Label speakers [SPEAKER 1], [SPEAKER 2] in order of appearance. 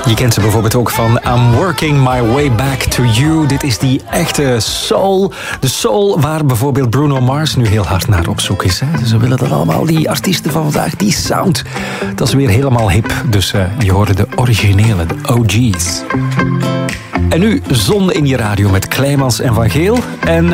[SPEAKER 1] Je kent ze bijvoorbeeld ook van I'm Working My Way Back to You. Dit is die echte soul. De soul waar bijvoorbeeld Bruno Mars nu heel hard naar op zoek is. Hè? Ze willen dat allemaal, die artiesten van vandaag, die sound. Dat is weer helemaal hip. Dus je hoorde de originele, de OG's. En nu Zon in je radio met Kleimans en Van Geel. En